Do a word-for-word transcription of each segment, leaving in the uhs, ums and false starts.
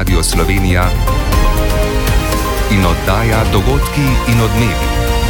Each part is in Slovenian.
Radio Slovenija in oddaja Dogodki in odmevi.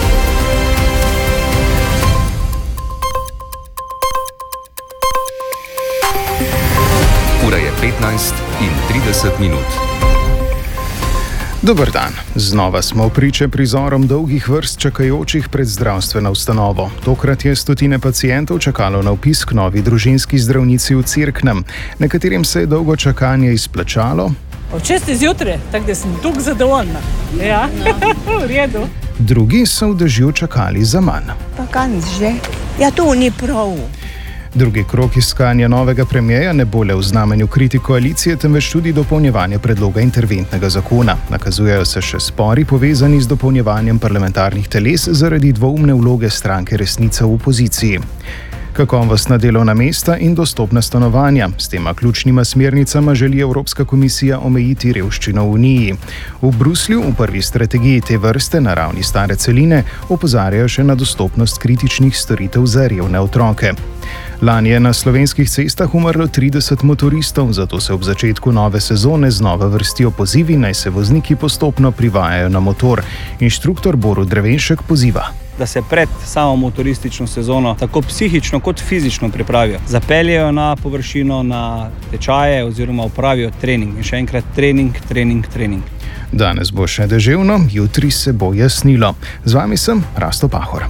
Ura je petnajst in trideset minut. Dober dan. Znova smo priče prizorom dolgih vrst čakajočih pred zdravstveno ustanovo. Tokrat je stotine pacientov čakalo na vpis k novi družinski zdravnici v Cerknem. Nekaterim se je dolgo čakanje izplačalo. Od šestih zjutraj, tako da sem tukaj zadovoljna. Ja, v redu. Drugi so v dežju čakali za manj. Pa kaj že? Ja, to ni prav. Drugi krog iskanja novega premierja ne bo le v znamenju kritik koalicije, temveč tudi dopolnjevanje predloga interventnega zakona. Nakazujejo se še spori povezani z dopolnjevanjem parlamentarnih teles zaradi dvoumne vloge stranke Resnica v opoziciji. Kakovostna delovna mesta in dostopna stanovanja. S tema ključnima smernicama želi Evropska komisija omejiti revščino v Uniji. V Bruslju v prvi strategiji te vrste na ravni stare celine opozarjajo še na dostopnost kritičnih storitev za revne otroke. Lani je na slovenskih cestah umrlo trideset motoristov, zato se ob začetku nove sezone znova vrstijo pozivi, naj se vozniki postopno privajajo na motor. Inštruktor Borut Drevenšek poziva, da se pred samo motoristično sezono tako psihično kot fizično pripravijo. Zapeljejo na površino, na tečaje oziroma opravijo trening. In še enkrat trening, trening, trening. Danes bo še deževno, jutri se bo jasnilo. Z vami sem Rasto Pahor.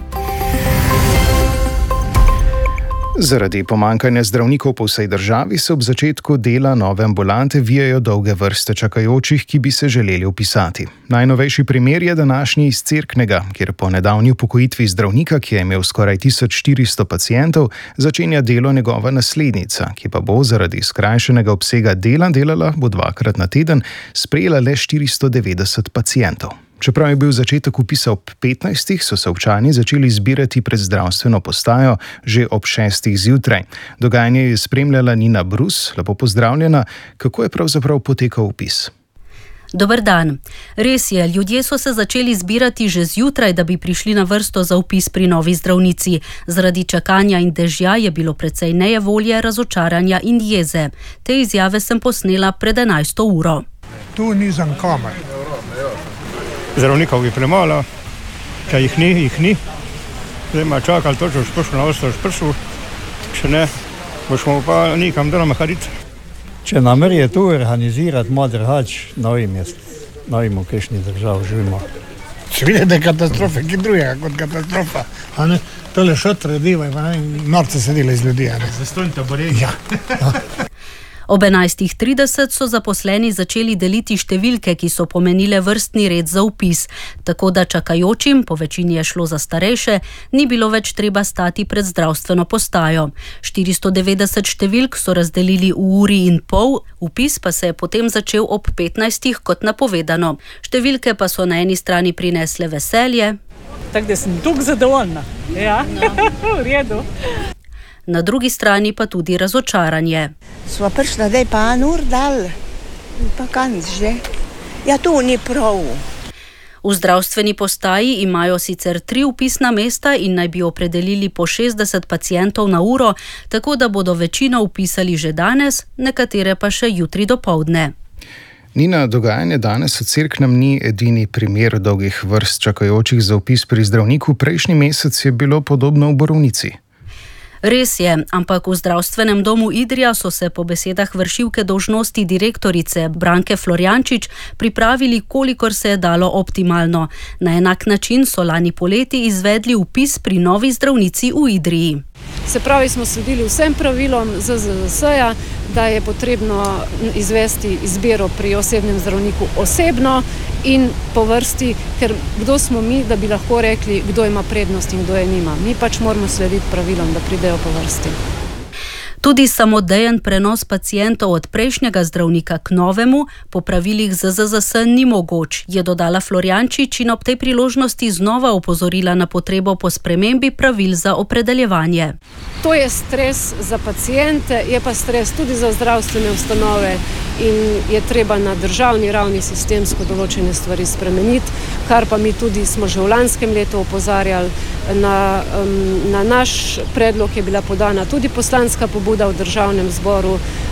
Zaradi pomanjkanja zdravnikov po vsej državi se ob začetku dela nove ambulante vijajo dolge vrste čakajočih, ki bi se želeli vpisati. Najnovejši primer je današnji iz Cerknega, kjer po nedavni upokojitvi zdravnika, ki je imel skoraj tisoč štiristo pacientov, začenja delo njegova naslednica, ki pa bo zaradi skrajšanega obsega dela delala bo dvakrat na teden, sprejela le štiristo devetdeset pacientov. Čeprav je bil začetek vpisa ob petnajstih, so se občani začeli zbirati pred zdravstveno postajo že ob šestih zjutraj. Dogajanje je spremljala Nina Brus. Lepo pozdravljena. Kako je pravzaprav potekal vpis? Dober dan. Res je, ljudje so se začeli zbirati že zjutraj, da bi prišli na vrsto za vpis pri novi zdravnici. Zaradi čakanja in dežja je bilo precej nejevolje, razočaranja in jeze. Te izjave sem posnela pred enajsto uro. Tu nisem kamer. Zdravnikov je premalo, če jih ni, jih ni. Zdaj ima čakali točno, špršil na ostro, špršil. Če ne, bošmo pa nikam drama hariti. Če namer je tu organizirati modr hač, novim je, novim v kešni držav živimo. Seveda je katastrofa, ki drugega kot katastrofa. A ne, tole šotre divaj, pa ne, norce sedile iz ljudi, a ne. Zastojni taboregi. Ja, ja. Ob enajstih trideset so zaposleni začeli deliti številke, ki so pomenile vrstni red za vpis, tako da čakajočim, po večini je šlo za starejše, ni bilo več treba stati pred zdravstveno postajo. štiristo devetdeset številk so razdelili v uri in pol, vpis pa se je potem začel ob petnajstih kot napovedano. Številke pa so na eni strani prinesle veselje. Tako da sem tukaj zadovoljna. Ja, v redu. Na drugi strani pa tudi razočaranje. Sva prišla, daj pa en ur dal. Pa kaj že? Ja, to ni prav. V zdravstveni postaji imajo sicer tri vpisna mesta in naj bi opredelili po šestdeset pacientov na uro, tako da bodo večino vpisali že danes, nekatere pa še jutri dopoldne. Nina, dogajanje danes v Cerknem ni edini primer dolgih vrst čakajočih za vpis pri zdravniku. Prejšnji mesec je bilo podobno v Borovnici. Res je, ampak v zdravstvenem domu Idrija so se po besedah vršilke dolžnosti direktorice Branke Florjančič pripravili, kolikor se je dalo optimalno. Na enak način so lani poleti izvedli vpis pri novi zdravnici v Idriji. Se pravi, smo sledili vsem pravilom Z Z Z S-ja, da je potrebno izvesti izbiro pri osebnem zdravniku osebno in po vrsti, ker kdo smo mi, da bi lahko rekli, kdo ima prednost in kdo je nima. Mi pač moramo slediti pravilom, da pridejo po vrsti. Tudi samodejen prenos pacientov od prejšnjega zdravnika k novemu po pravilih Z Z Z S ni mogoč, je dodala Florjančič in ob tej priložnosti znova opozorila na potrebo po spremembi pravil za opredeljevanje. To je stres za paciente, je pa stres tudi za zdravstvene ustanove in je treba na državni ravni sistemsko določene stvari spremeniti, kar pa mi tudi smo že v lanskem letu opozarjali. Na, um, na naš predlog je bila podana tudi poslanska pobuda v državnem zboru,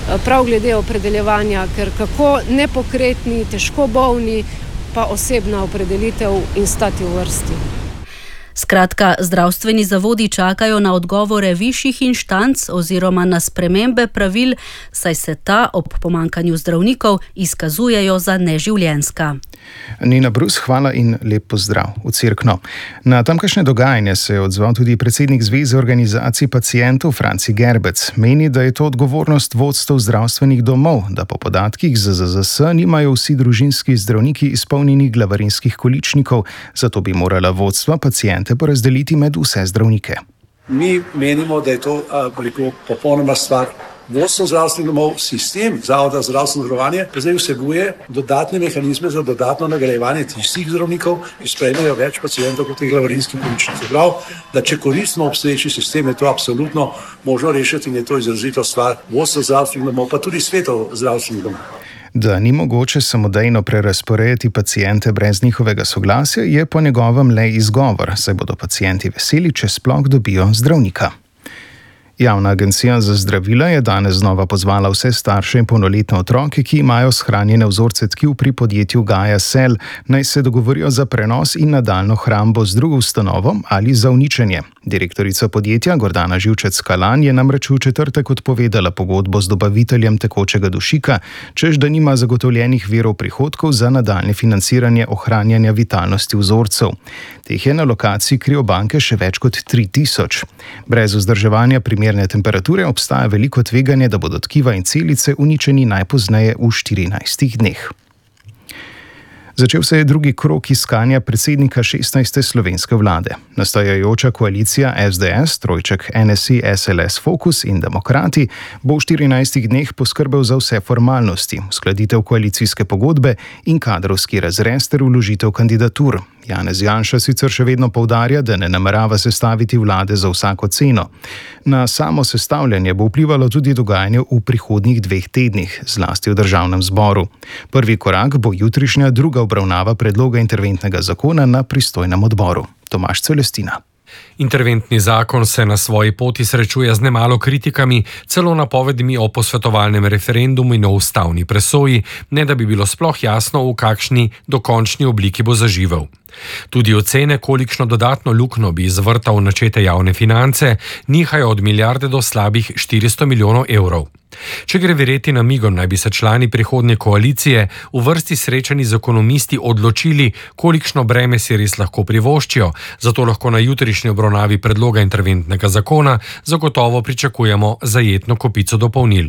prav glede opredeljevanja, ker kako nepokretni, težko bolni, pa osebna opredelitev in stati v vrsti. Skratka, zdravstveni zavodi čakajo na odgovore višjih inštanc oziroma na spremembe pravil, saj se ta ob pomanjkanju zdravnikov izkazujejo za neživljenjska. Nina Brus, hvala in lep pozdrav v Cerkno. Na tamkajšnje dogajanje se je odzval tudi predsednik Zveze organizacij pacientov Franci Gerbec. Meni, da je to odgovornost vodstev zdravstvenih domov, da po podatkih Z Z Z S nimajo vsi družinski zdravniki izpolnjenih glavarinskih količnikov, zato bi morala vodstva paciente porazdeliti med vse zdravnike. Mi menimo, da je to koliko popolnoma stvar vodstvo zdravstvenih domov, sistem Zavoda za zdravstveno zavarovanje, pa zdaj vsebuje dodatne mehanizme za dodatno nagrajevanje tistih zdravnikov, ki sprejmejo več pacientov kot teh glavarinskih količnikov. Prav, da če koristimo obstoječi sistem, je to absolutno možno rešiti in je to izrazito stvar vodstva zdravstvenih domov, pa tudi svetov zdravstvenih domov. Da ni mogoče samodejno prerazporejati paciente brez njihovega soglasja, je po njegovem le izgovor, saj bodo pacienti veseli, če sploh dobijo zdravnika. Javna agencija za zdravila je danes znova pozvala vse starše in polnoletne otroke, ki imajo shranjene vzorce tkiv pri podjetju Gaia Cell, naj se dogovorijo za prenos in nadaljnjo hrambo z drugo ustanovo ali za uničenje. Direktorica podjetja Gordana Živčec-Kalan je namreč v četrtek odpovedala pogodbo z dobaviteljem tekočega dušika, češ da nima zagotovljenih virov prihodkov za nadaljnje financiranje ohranjanja vitalnosti vzorcev. Teh je na lokaciji kriobanke še več kot tri tisoč. Brez vzdrževanja primerne temperature obstaja veliko tveganje, da bodo tkiva in celice uničeni najpozneje v štirinajstih dneh. Začel se je drugi krog iskanja predsednika šestnajste slovenske vlade. Nastajajoča koalicija S D S, trojček N S I, S L S, Fokus in Demokrati bo v štirinajstih dneh poskrbel za vse formalnosti, uskladitev koalicijske pogodbe in kadrovski razrez ter vložitev kandidatur. Janez Janša sicer še vedno poudarja, da ne namerava sestaviti vlade za vsako ceno. Na samo sestavljanje bo vplivalo tudi dogajanje v prihodnjih dveh tednih, zlasti v državnem zboru. Prvi korak bo jutrišnja druga obravnava predloga interventnega zakona na pristojnem odboru. Tomaž Celestina. Interventni zakon se na svoji poti srečuje z nemalo kritikami, celo napovedmi o posvetovalnem referendumu in o ustavni presoji, ne da bi bilo sploh jasno, v kakšni dokončni obliki bo zaživel. Tudi ocene, kolikšno dodatno luknjo bi izvrtal načete javne finance, nihajo od milijarde do slabih štiristo milijonov evrov. Če gre verjeti namigom, naj bi se člani prihodnje koalicije v vrsti srečani z ekonomisti odločili, kolikšno breme si res lahko privoščijo, zato lahko na jutrišnji obravnavi predloga interventnega zakona zagotovo pričakujemo zajetno kopico dopolnil.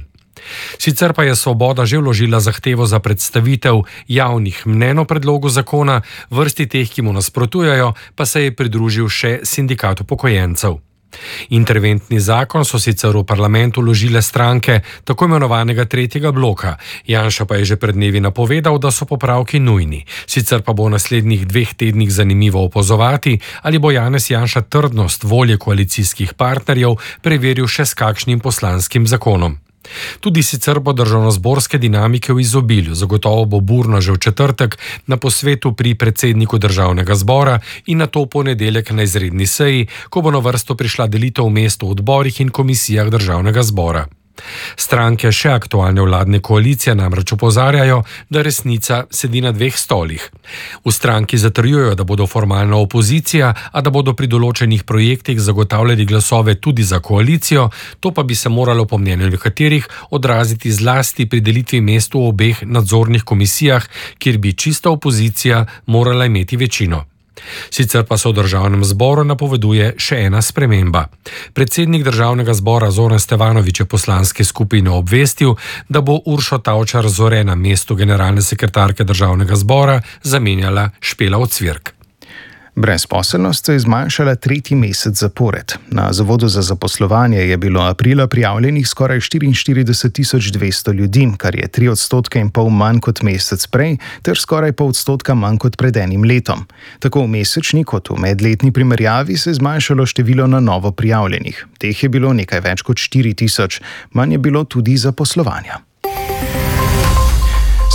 Sicer pa je Svoboda že vložila zahtevo za predstavitev javnih mnenj o predlogu zakona, vrsti teh, ki mu nasprotujejo, pa se je pridružil še sindikat upokojencev. Interventni zakon so sicer v parlamentu vložile stranke tako imenovanega tretjega bloka. Janša pa je že pred dnevi napovedal, da so popravki nujni. Sicer pa bo v naslednjih dveh tednih zanimivo opazovati, ali bo Janez Janša trdnost volje koalicijskih partnerjev preveril še s kakšnim poslanskim zakonom. Tudi sicer bo državnozborske dinamike v izobilju, zagotovo bo burno že v četrtek na posvetu pri predsedniku državnega zbora in nato v ponedeljek na izredni seji, ko bo na vrsto prišla delitev mest v odborih in komisijah državnega zbora. Stranke še aktualne vladne koalicije namreč opozarjajo, da resnica sedi na dveh stolih. V stranki zatrjujejo, da bodo formalna opozicija, a da bodo pri določenih projektih zagotavljali glasove tudi za koalicijo, to pa bi se moralo po mnenju nekaterih odraziti zlasti pri delitvi mest v obeh nadzornih komisijah, kjer bi čista opozicija morala imeti večino. Sicer pa se v državnem zboru napoveduje še ena sprememba. Predsednik državnega zbora Zoran Stevanović je poslanske skupine obvestil, da bo Uršo Tavčar Zore na mestu generalne sekretarke državnega zbora zamenjala Špela Ocvirk. Brezposelnost se je zmanjšala tretji mesec zapored. Na Zavodu za zaposlovanje je bilo aprila prijavljenih skoraj štiriinštirideset tisoč dvesto ljudi, kar je tri odstotke in pol manj kot mesec prej, ter skoraj pol odstotka manj kot pred enim letom. Tako v mesečni kot v medletni primerjavi se je zmanjšalo število na novo prijavljenih. Teh je bilo nekaj več kot štiri tisoč, manj je bilo tudi zaposlovanja.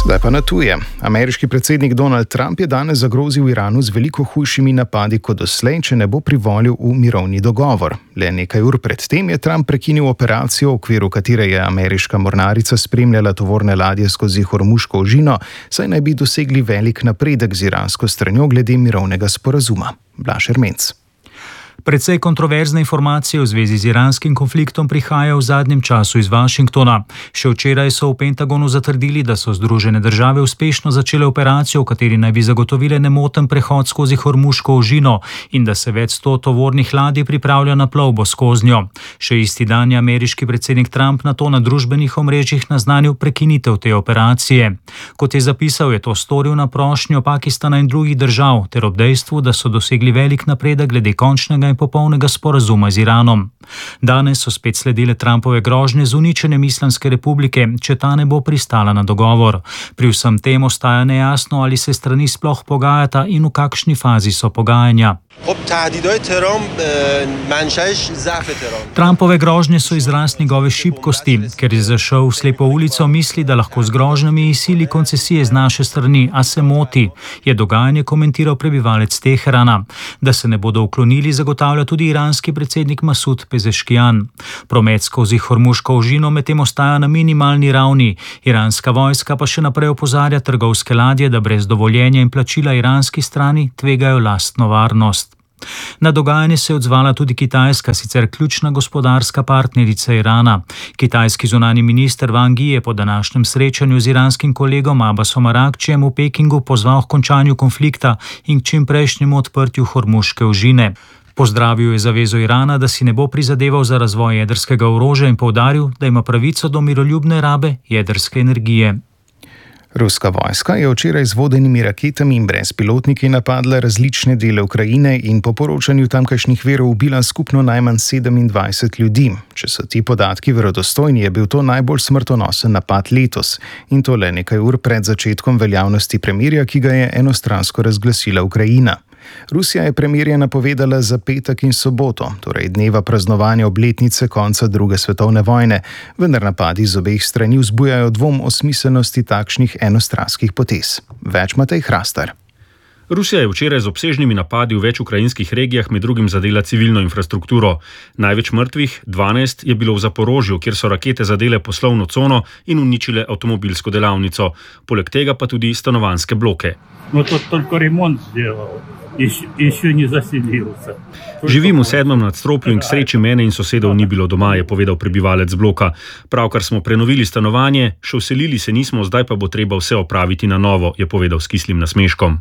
Zdaj pa na tuje. Ameriški predsednik Donald Trump je danes zagrozil Iranu z veliko hujšimi napadi kot doslej, če ne bo privolil v mirovni dogovor. Le nekaj ur pred tem je Trump prekinil operacijo, v okviru katere je ameriška mornarica spremljala tovorne ladje skozi Hormuško ožino, saj naj bi dosegli velik napredek z iransko stranjo glede mirovnega sporazuma. Blaž Ermenc. Precej kontroverzne informacije v zvezi z iranskim konfliktom prihajajo v zadnjem času iz Washingtona. Še včeraj so v Pentagonu zatrdili, da so Združene države uspešno začele operacijo, v kateri naj bi zagotovile nemoten prehod skozi Hormuško ožino in da se več sto tovornih ladij pripravlja na plovbo skoznjo. Še isti dan je ameriški predsednik Trump nato na družbenih omrežjih naznanil prekinitev te operacije. Kot je zapisal, je to storil na prošnjo Pakistana in drugih držav ter ob dejstvu, da so dosegli velik napredek glede končnega in popolnega sporazuma z Iranom. Danes so spet sledile Trumpove grožnje z uničenjem Islamske republike, če ta ne bo pristala na dogovor. Pri vsem tem ostaja nejasno, ali se strani sploh pogajata in v kakšni fazi so pogajanja. Trumpove grožnje so izraz njegove šibkosti, ker je zašel v slepo ulico, misli, da lahko z grožnjami izsili koncesije z naše strani, a se moti, je dogajanje komentiral prebivalec Teherana. Da se ne bodo uklonili, zagotavlja tudi iranski predsednik Masud Pezeškijan. Promet skozi Hormuško ožino medtem ostaja na minimalni ravni. Iranska vojska pa še naprej opozarja trgovske ladje, da brez dovoljenja in plačila iranski strani tvegajo lastno varnost. Na dogajanje se je odzvala tudi Kitajska, sicer ključna gospodarska partnerica Irana. Kitajski zunanji minister Wang Yi je po današnjem srečanju z iranskim kolegom Abbasom Arakčijem v Pekingu pozval k končanju konflikta in k čimprejšnjemu odprtju Hormuške ožine. Pozdravil je zavezo Irana, da si ne bo prizadeval za razvoj jedrskega orožja in poudaril, da ima pravico do miroljubne rabe jedrske energije. Ruska vojska je včeraj z vodenimi raketami in brezpilotniki napadla različne dele Ukrajine in po poročanju tamkajšnjih virov ubila skupno najmanj sedemindvajset ljudi. Če so ti podatki verodostojni, je bil to najbolj smrtonosen napad letos in to le nekaj ur pred začetkom veljavnosti premirja, ki ga je enostransko razglasila Ukrajina. Rusija je premirje napovedala za petek in soboto, torej dneva praznovanja obletnice konca druge svetovne vojne, vendar napadi z obeh strani vzbujajo dvom o smiselnosti takšnih enostranskih potez. Več Matej Hrastar. Rusija je včeraj z obsežnimi napadi v več ukrajinskih regijah med drugim zadela civilno infrastrukturo. Največ mrtvih, dvanajst, je bilo v Zaporožju, kjer so rakete zadele poslovno cono in uničile avtomobilsko delavnico. Poleg tega pa tudi stanovanjske bloke. No, to toliko remont zdelal. Še ni zaselился. Živim v sedmem nadstropju in k sreči mene in sosedov ni bilo doma, je povedal prebivalec bloka. Pravkar smo prenovili stanovanje, še vselili se nismo, zdaj pa bo treba vse opraviti na novo, je povedal s kislim nasmeškom.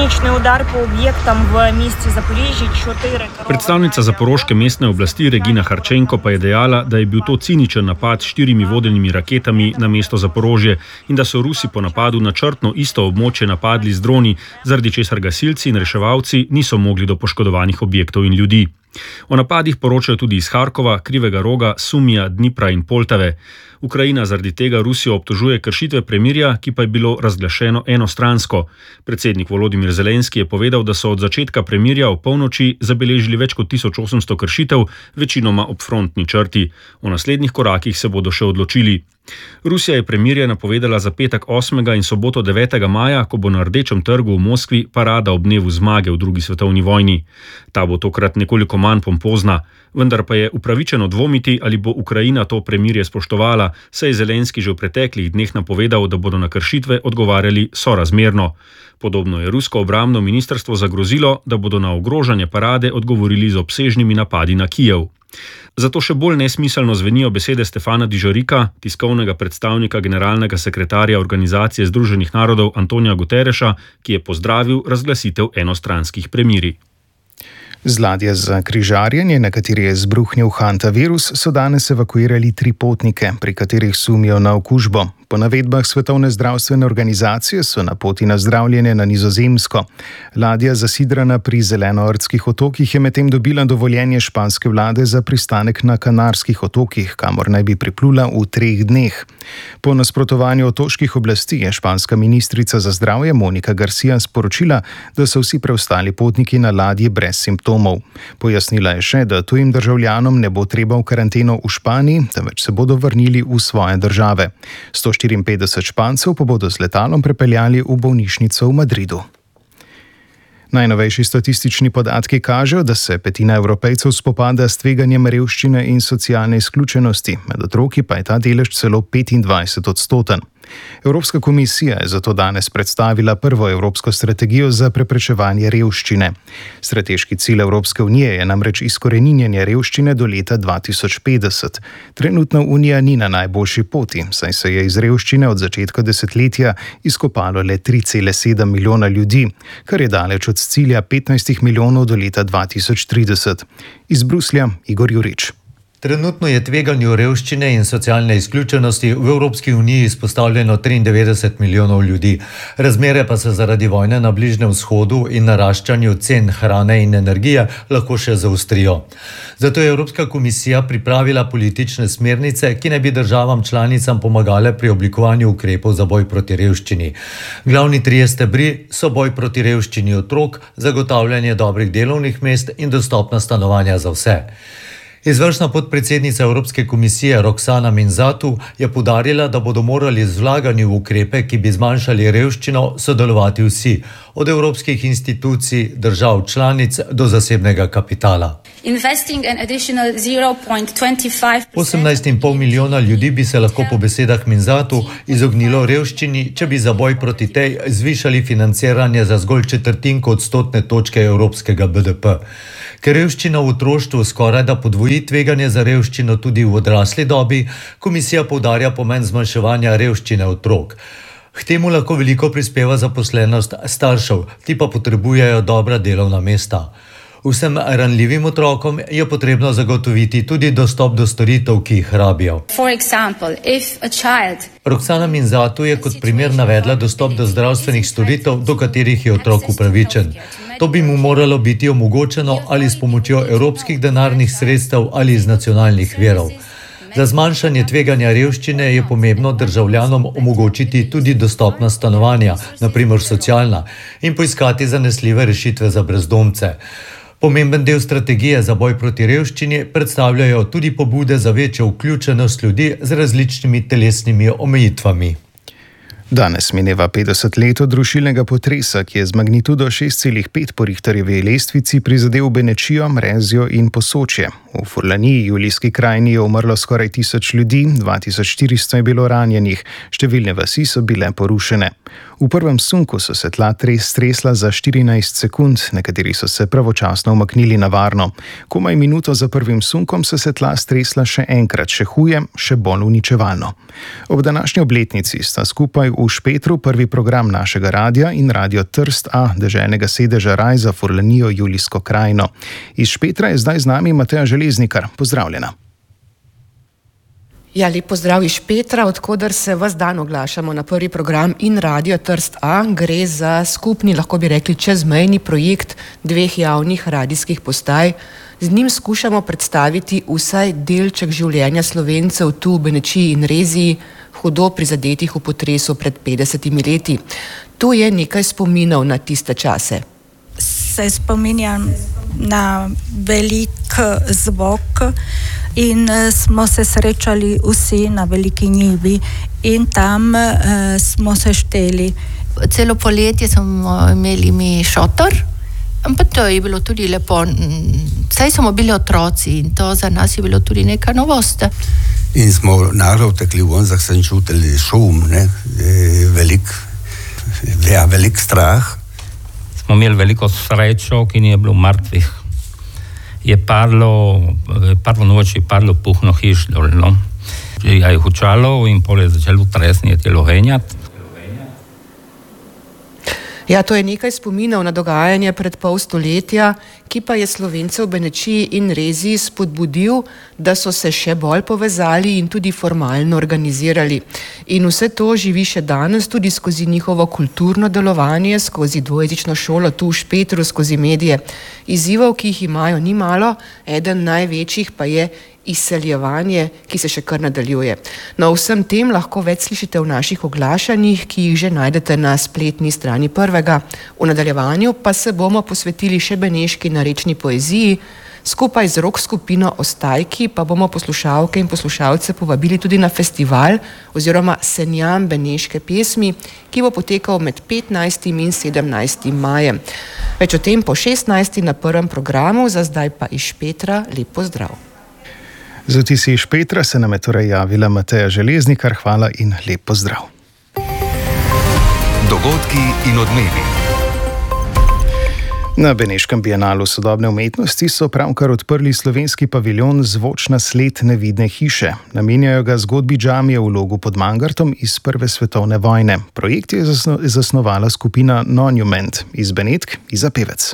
Predstavnica zaporoške mestne oblasti Regina Harčenko pa je dejala, da je bil to ciničen napad s štirimi vodenimi raketami na mesto Zaporožje in da so Rusi po napadu načrtno isto območje napadli z droni, zaradi česar gasilci in reševalci niso mogli do poškodovanih objektov in ljudi. O napadih poročajo tudi iz Harkova, Krivega Roga, Sumija, Dnipra in Poltave. Ukrajina zaradi tega Rusijo obtožuje kršitve premirja, ki pa je bilo razglašeno enostransko. Predsednik Volodimir Zelenski je povedal, da so od začetka premirja v polnoči zabeležili več kot tisoč osemsto kršitev, večinoma ob frontni črti. O naslednjih korakih se bodo še odločili. Rusija je premirje napovedala za petek osmega in soboto devetega maja, ko bo na Rdečem trgu v Moskvi parada ob dnevu zmage v drugi svetovni vojni. Ta bo tokrat nekoliko manj pompozna, vendar pa je upravičeno dvomiti, ali bo Ukrajina to premirje spoštovala, saj je Zelenski že v preteklih dneh napovedal, da bodo na kršitve odgovarjali sorazmerno. Podobno je rusko obrambno ministrstvo zagrozilo, da bodo na ogrožanje parade odgovorili z obsežnimi napadi na Kijev. Zato še bolj nesmiselno zvenijo besede Stefana Dižarika, tiskovnega predstavnika generalnega sekretarja Organizacije združenih narodov Antonija Gutereša, ki je pozdravil razglasitev enostranskih premirij. Z ladje za križarjenje, na kateri je zbruhnil hantavirus, so danes evakuirali tri potnike, pri katerih sumijo na okužbo. Po navedbah Svetovne zdravstvene organizacije so na poti na zdravljenje na Nizozemsko. Ladja zasidrana pri Zelenoortskih otokih je medtem dobila dovoljenje španske vlade za pristanek na Kanarskih otokih, kamor naj bi priplula v treh dneh. Po nasprotovanju otoških oblasti je španska ministrica za zdravje Monika Garcia sporočila, da so vsi preostali potniki na ladji brez simptomov. Pojasnila je še, da tujim državljanom ne bo treba v karanteno v Španiji, temveč se bodo vrnili v svoje države. sto štiriinpetdeset Špancev pa bodo z letalom prepeljali v bolnišnico v Madridu. Najnovejši statistični podatki kažejo, da se petina Evropejcev spopada s tveganjem revščine in socialne izključenosti, med otroki pa je ta delež celo petindvajset odstoten. Evropska komisija je zato danes predstavila prvo evropsko strategijo za preprečevanje revščine. Strateški cilj Evropske unije je namreč izkoreninjenje revščine do leta dva tisoč petdeset. Trenutno Unija ni na najboljši poti, saj se je iz revščine od začetka desetletja izkopalo le tri cele sedem milijona ljudi, kar je daleč od cilja petnajst milijonov do leta dva tisoč trideset. Iz Bruslja Igor Jurič. Trenutno je tveganju revščine in socialne izključenosti v Evropski uniji izpostavljeno triindevetdeset milijonov ljudi. Razmere pa se zaradi vojne na Bližnjem vzhodu in naraščanju cen hrane in energije lahko še zaostrijo. Zato je Evropska komisija pripravila politične smernice, ki naj bi državam članicam pomagale pri oblikovanju ukrepov za boj proti revščini. Glavni trije stebri so boj proti revščini otrok, zagotavljanje dobrih delovnih mest in dostopna stanovanja za vse. Izvršna podpredsednica Evropske komisije Roxana Minzatu je poudarila, da bodo morali z vlaganjem v ukrepe, ki bi zmanjšali revščino, sodelovati vsi, od evropskih institucij, držav članic do zasebnega kapitala. osemnajst celih pet milijona ljudi bi se lahko po besedah Minzatu izognilo revščini, če bi za boj proti tej zvišali financiranje za zgolj četrtinko odstotne točke evropskega B D P. Ker revščina v otroštvu skoraj da podvoji tveganje za revščino tudi v odrasli dobi, komisija poudarja pomen zmanjševanja revščine otrok. K temu lahko veliko prispeva zaposlenost staršev, ti pa potrebujejo dobra delovna mesta. Vsem ranljivim otrokom je potrebno zagotoviti tudi dostop do storitev, ki jih rabijo. Roxana Minzatu je kot primer navedla dostop do zdravstvenih storitev, do katerih je otrok upravičen. To bi mu moralo biti omogočeno ali s pomočjo evropskih denarnih sredstev ali iz nacionalnih virov. Za zmanjšanje tveganja revščine je pomembno državljanom omogočiti tudi dostopna stanovanja, na primer socialna, in poiskati zanesljive rešitve za brezdomce. Pomemben del strategije za boj proti revščini predstavljajo tudi pobude za večjo vključenost ljudi z različnimi telesnimi omejitvami. Danes mineva petdeset let od rušilnega potresa, ki je z magnitudo šest celih pet po Richterjevi lestvici prizadel Benečijo, Mrezijo in Posočje. V Furlaniji, Julijski krajini, je umrlo skoraj tisoč ljudi, dva tisoč štiristo je bilo ranjenih, številne vasi so bile porušene. V prvem sunku so se tla stresla za štirinajst sekund, nekateri so se pravočasno umaknili na varno. Komaj minuto za prvim sunkom so se tla stresla še enkrat, še huje, še bolj uničevalno. Ob današnji obletnici sta skupaj v Špetru prvi program našega radia in Radio Trst A, deželnega sedeža Raj za Furlanijo, Julijsko krajino. Iz Špetra je zdaj z nami Mateja Železnikar. Pozdravljena. Ja, lep pozdrav iz Špetra, odkoder se ves dan oglašamo na prvi program in Radio Trst A. Gre za skupni, lahko bi rekli, čezmejni projekt dveh javnih radijskih postaj. Z njim skušamo predstaviti vsaj delček življenja Slovencev tu v Benečiji in Reziji, hudo prizadetih v potresu pred petdesetimi leti. Tu je nekaj spominov na tiste čase. Se spominjam na velik zvok in smo se srečali vsi na veliki njivi in tam uh, smo se šteli. Celo poletje smo imeli mi šotor, ampak to je bilo tudi lepo. Saj smo bili otroci in to za nas je bilo tudi neka novost. In smo naravno tekli v onzah, sem čutili šum, ne, velik, ja, velik strah. Smo imeli veliko srečo, ki ni bilo mrtvih. Je padlo, prvo noč je padlo puhno hiš dolno. Je hučalo in pol je začelo tresniti, lohenjati. Ja, to je nekaj spominov na dogajanje pred pol stoletja, ki pa je Slovence v Benečiji in Reziji spodbudil, da so se še bolj povezali in tudi formalno organizirali. In vse to živi še danes tudi skozi njihovo kulturno delovanje, skozi dvojezično šolo tu v Špetru, skozi medije. Izzivov, ki jih imajo, ni malo, eden največjih pa je izseljevanje, ki se še kar nadaljuje. No, vsem tem lahko več slišite v naših oglašanjih, ki jih že najdete na spletni strani prvega. V nadaljevanju pa se bomo posvetili še beneški narečni poeziji, Skupaj z rock skupino Ostajki pa bomo poslušalke in poslušalce povabili tudi na festival oziroma Senjam beneške pesmi, ki bo potekal med petnajstim in sedemnajstim majem. Več o tem po šestnajstem na prvem programu, za zdaj pa iz Petra lep pozdrav. Z vtisi iz Petra se nam je torej javila Mateja Železnikar, hvala in lep pozdrav. Dogodki in odmevi. Na Beneškem bienalu sodobne umetnosti so pravkar odprli slovenski paviljon Zvočna sled nevidne hiše. Namenjajo ga zgodbi džamije v Logu pod Mangartom iz Prve svetovne vojne. Projekt je zasno- zasnovala skupina Monument iz Benetk, Iza Pevec.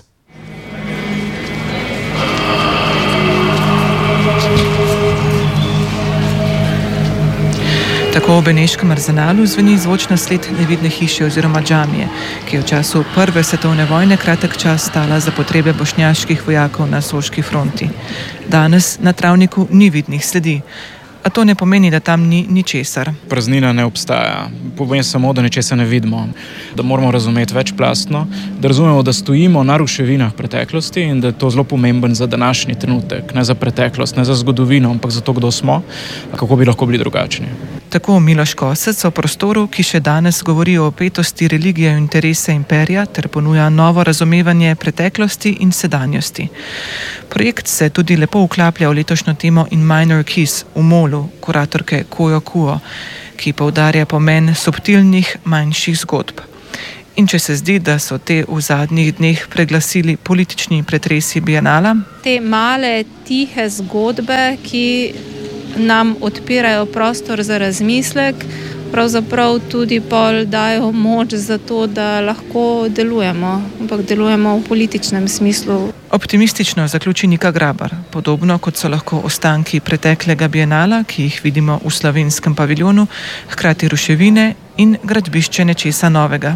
Tako v Beneškem arzenalu zveni zvočna sled nevidne hiše oziroma džamije, ki je v času Prve svetovne vojne kratek čas stala za potrebe bošnjaških vojakov na soški fronti. Danes na travniku ni vidnih sledi, a to ne pomeni, da tam ni ničesar. Praznina ne obstaja, pomeni samo, da nečesa ne vidimo, da moramo razumeti večplastno, da razumemo, da stojimo na ruševinah preteklosti in da je to zelo pomemben za današnji trenutek, ne za preteklost, ne za zgodovino, ampak za to, kdo smo, kako bi lahko bili drugačni. Tako Miloš Kosec o prostoru, ki še danes govori o opetosti religije in interese imperija ter ponuja novo razumevanje preteklosti in sedanjosti. Projekt se tudi lepo vklaplja v letošnjo temo In Minor Keys v Molu, kuratorke Kojo Kuo, ki poudarja pomen subtilnih manjših zgodb. In če se zdi, da so te v zadnjih dneh preglasili politični pretresi bienala, te male, tihe zgodbe, ki nam odpirajo prostor za razmislek, pravzaprav tudi pol dajo moč za to, da lahko delujemo, ampak delujemo v političnem smislu. Optimistično zaključi Nika Grabar, podobno kot so lahko ostanki preteklega bienala, ki jih vidimo v slovenskem paviljonu, hkrati ruševine in gradbišče nečesa novega.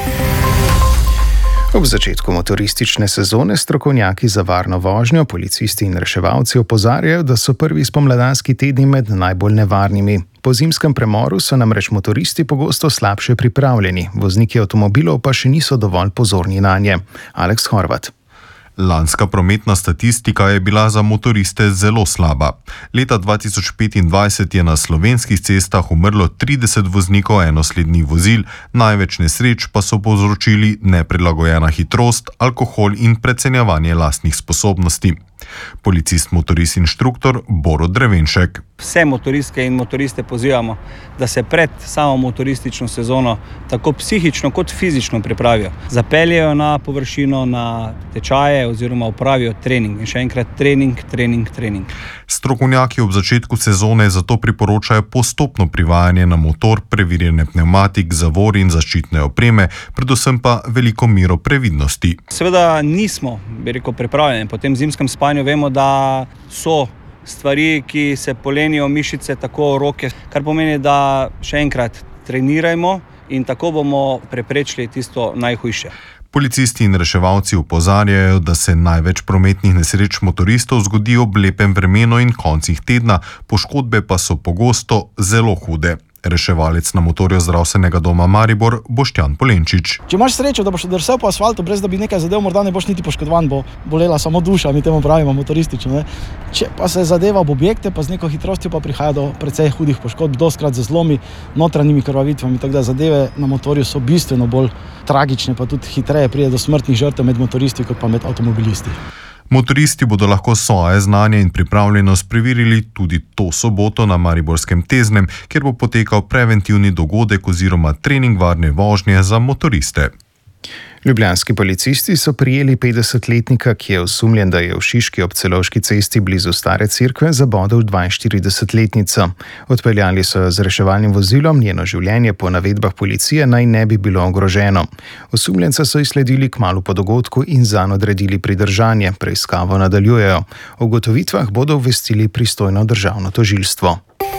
Ob začetku motoristične sezone strokovnjaki za varno vožnjo, policisti in reševalci opozarjajo, da so prvi spomladanski tedni med najbolj nevarnimi. Po zimskem premoru so namreč motoristi pogosto slabše pripravljeni, vozniki avtomobilov pa še niso dovolj pozorni nanje. Aleks Horvat. Lanska prometna statistika je bila za motoriste zelo slaba. Leta dva tisoč petindvajset je na slovenskih cestah umrlo trideset voznikov enoslednih vozil, največ nesreč pa so povzročili neprilagojena hitrost, alkohol in precenjevanje lastnih sposobnosti. Policist motorist inštruktor Borut Drevenšek. Vse motoristke in motoriste pozivamo, da se pred samo motoristično sezono tako psihično kot fizično pripravijo. Zapeljejo na površino, na tečaje oziroma opravijo trening. In še enkrat trening, trening, trening. Strokovnjaki ob začetku sezone zato priporočajo postopno privajanje na motor, preverjanje pnevmatik, zavor in zaščitne opreme, predvsem pa veliko mero previdnosti. Seveda nismo, bi rekel, pripravljeni. Po tem zimskem spanju vemo, da so stvari, ki se polenijo mišice, tako roke, kar pomeni, da še enkrat trenirajmo in tako bomo preprečili tisto najhujše. Policisti in reševalci opozarjajo, da se največ prometnih nesreč motoristov zgodi ob lepem vremenu in koncih tedna, poškodbe pa so pogosto zelo hude. Reševalec na motorju zdravstvenega doma Maribor Boštjan Polenčič. Če imaš srečo, da boš drsel po asfaltu, brez da bi nekaj zadev, morda ne boš niti poškodovan, bo bolela samo duša, mi temu pravimo motoristično. Ne? Če pa se zadeva ob objekte, pa z neko hitrostjo pa prihaja do precej hudih poškodb, doskrat z zlomi, notranjimi krvavitvami, tako da zadeve na motorju so bistveno bolj tragične, pa tudi hitreje pride do smrtnih žrtev med motoristi kot pa med avtomobilisti. Motoristi bodo lahko svoje znanje in pripravljenost preverili tudi to soboto na Mariborskem Teznem, kjer bo potekal preventivni dogodek oziroma trening varne vožnje za motoriste. Ljubljanski policisti so prijeli petdesetletnika, ki je osumljen, da je v Šiški ob Celovški cesti blizu Stare cerkve zabodel dvainštiridesetletnico. Odpeljali so jo z reševalnim vozilom, njeno življenje po navedbah policije naj ne bi bilo ogroženo. Osumljenca so izsledili kmalu po dogodku in zanj odredili pridržanje, preiskavo nadaljujejo. O ugotovitvah bodo obvestili pristojno državno tožilstvo.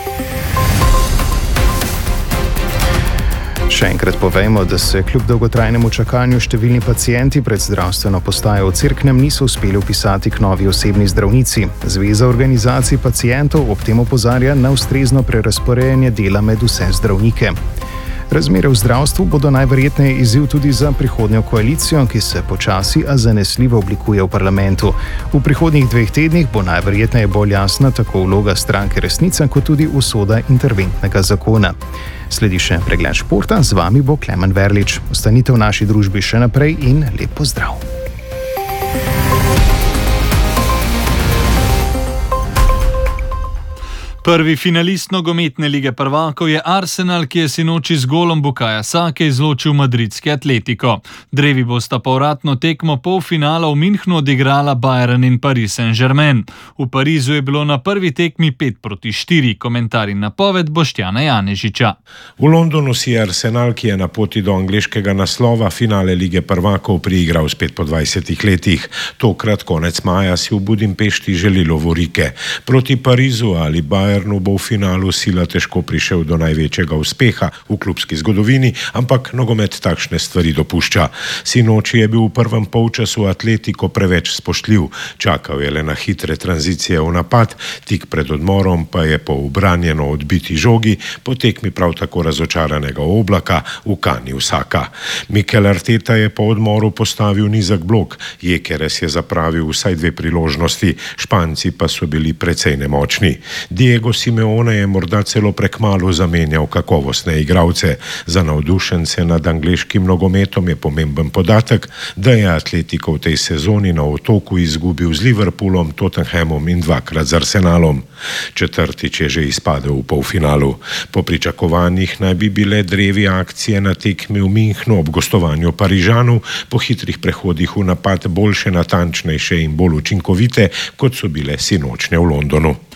Še enkrat povejmo, da se kljub dolgotrajnemu čakanju številni pacienti pred zdravstveno postajo v Cerknem niso uspeli vpisati k novi osebni zdravnici. Zveza organizacij pacientov ob tem opozarja na ustrezno prerazporejanje dela med vse zdravnike. Razmere v zdravstvu bodo najverjetneje izziv tudi za prihodnjo koalicijo, ki se počasi, a zanesljivo oblikuje v parlamentu. V prihodnjih dveh tednih bo najverjetneje bolj jasna tako vloga stranke Resnica, kot tudi usoda interventnega zakona. Sledi še pregled športa, z vami bo Klemen Verlič. Ostanite v naši družbi še naprej in lep pozdrav. Prvi finalist nogometne lige prvakov je Arsenal, ki je sinoči z golom Bukaja Sake izločil madridski Atletico. Drevi bosta povratno tekmo polfinala v Münchnu odigrala Bayern in Paris Saint-Germain. V Parizu je bilo na prvi tekmi pet proti štiri, komentar in napoved Boštjana Janežiča. V Londonu si je Arsenal, ki je na poti do angleškega naslova, finale lige prvakov priigral spet po dvajsetih letih. Tokrat konec maja si v Budimpešti želi lovorike. Proti Parizu ali Bayern bo v finalu sila težko prišel do največjega uspeha v klubski zgodovini, ampak nogomet takšne stvari dopušča. Sinoči je bil v prvem polčasu Atletico preveč spoštljiv, čakal je le na hitre tranzicije v napad, tik pred odmorom pa je po ubranjeno odbiti žogi po tekmi prav tako razočaranega Oblaka ukani vsaka. Mikel Arteta je po odmoru postavil nizek blok, Gyökeres je zapravil vsaj dve priložnosti, Španci pa so bili precej nemočni. Diego Simeone je morda celo prekmalu zamenjal kakovostne igralce. Za navdušence nad angleškim nogometom je pomemben podatek, da je Atletico v tej sezoni na Otoku izgubil z Liverpoolom, Tottenhamom in dvakrat z Arsenalom. Četrtič je že izpadel v polfinalu. Po pričakovanjih naj bi bile drevi akcije na tekmi v Münchnu ob gostovanju Parižanu po hitrih prehodih v napad boljše, natančnejše in bolj učinkovite, kot so bile sinočnje v Londonu.